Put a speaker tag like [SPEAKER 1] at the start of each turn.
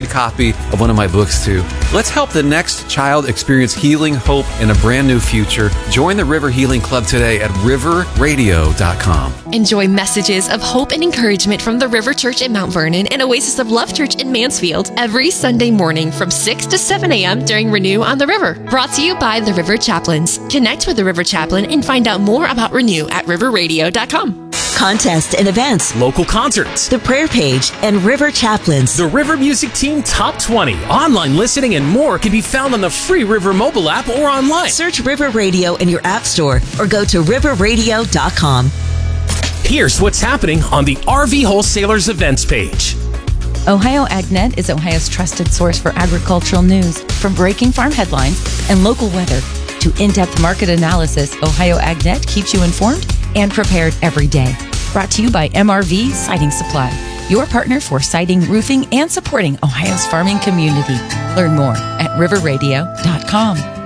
[SPEAKER 1] copy of one of my books too. Let's help the next child experience healing, hope, and a brand new future. Join the River Healing Club today at riverradio.com.
[SPEAKER 2] Enjoy messages of hope and encouragement from the River Church in Mount Vernon and Oasis of Love Church in Mansfield every Sunday morning from 6 to 7 a.m. during Renew on the River. Brought to you by the River Chaplains. Connect with the River Chaplain and find out more about Renew at riverradio.com.
[SPEAKER 3] Contests and events,
[SPEAKER 4] local concerts,
[SPEAKER 3] the prayer page, and River Chaplains.
[SPEAKER 4] The River Music Team Top 20, online listening, and more can be found on the free River mobile app or online.
[SPEAKER 3] Search River Radio in your app store or go to riverradio.com.
[SPEAKER 4] Here's what's happening on the RV Wholesalers events page.
[SPEAKER 5] Ohio AgNet is Ohio's trusted source for agricultural news. From breaking farm headlines and local weather to in-depth market analysis, Ohio AgNet keeps you informed and prepared every day. Brought to you by MRV Siding Supply, your partner for siding, roofing, and supporting Ohio's farming community. Learn more at riverradio.com.